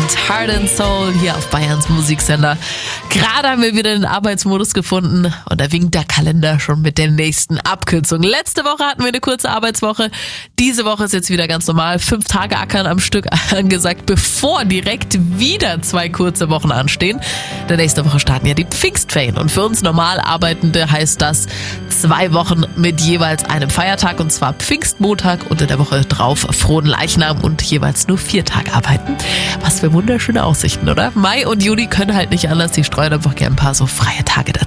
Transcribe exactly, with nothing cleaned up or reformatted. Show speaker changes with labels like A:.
A: und Heart and Soul hier auf Bayerns Musiksender. Gerade haben wir wieder den Arbeitsmodus gefunden und da winkt der Kalender schon mit der nächsten Abkürzung. Letzte Woche hatten wir eine kurze Arbeitswoche. Diese Woche ist jetzt wieder ganz normal. Fünf Tage Ackern am Stück angesagt, bevor direkt wieder zwei kurze Wochen anstehen. Denn nächste Woche starten ja die Pfingstferien und für uns normal Arbeitende heißt das zwei Wochen mit jeweils einem Feiertag und zwar Pfingstmontag und in der Woche drauf Fronleichnam und jeweils nur vier Tage arbeiten. Was für wunderschöne Aussichten, oder? Mai und Juni können halt nicht anders, die streuen einfach gerne ein paar so freie Tage dazu.